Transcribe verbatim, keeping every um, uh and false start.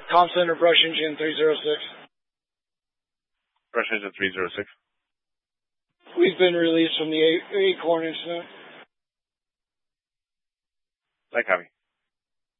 Com Center, Brush Engine three oh six. Brush Engine three oh six. We've been released from the Acorn incident. I copy.